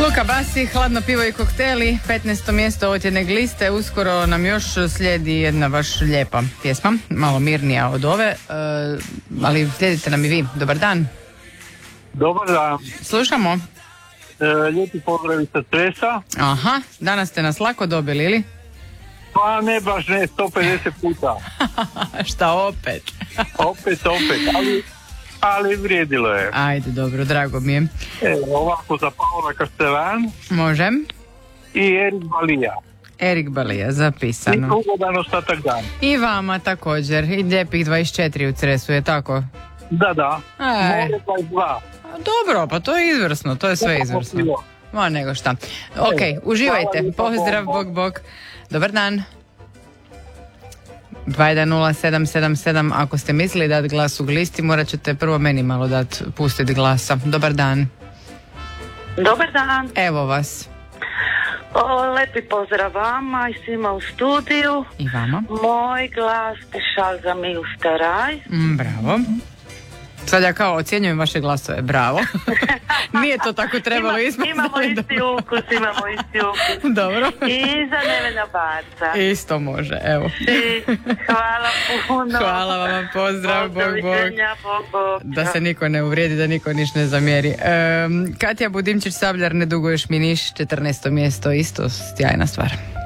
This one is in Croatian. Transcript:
Luka Basi, Hladno pivo i kokteli, 15. mjesto od jedne liste. Uskoro nam još slijedi jedna baš lijepa pjesma, malo mirnija od ove, ali slijedite nam i vi. Dobar dan. Dobar dan. Slušamo. Lijepi pozdrav sa Cresa. Aha, danas ste nas lako dobili, ili? Pa ne baš, ne, 150 puta. Šta opet? opet, ali vrijedilo je. Ajde, dobro, drago mi je. Ovako za Paola Kastelan. Možem. I Erik Balija. Erik Balija, zapisano. I ugodan ostatak dan. I vama također, i lijepih 24 u Cresu, je tako? Da. More 22. Dobro, pa to je izvrsno, to je sve izvrsno. Ma nego šta. Ok, uživajte. Pozdrav, bog. Dobar dan. 210777. Ako ste mislili dati glas u glisti, morat ćete prvo meni malo pustiti glasa. Dobar dan. Dobar dan. Evo vas. Lepi pozdrav vama i svima u studiju. I vama. Moj glas te šal za Milu Staraj. Bravo. Sad ja kao ocjenjujem vaše glasove. Bravo. Nije to tako trebalo ispati. Imamo isti ukus. Dobro. I za Nevena Barca. Isto može, evo. Hvala puno. Hvala vam, pozdrav, bog. Da se niko ne uvrijedi, da niko niš ne zamjeri. Katja Budimčić Sabljar, Ne duguješ mi niš, 14. mjesto, isto sjajna stvar.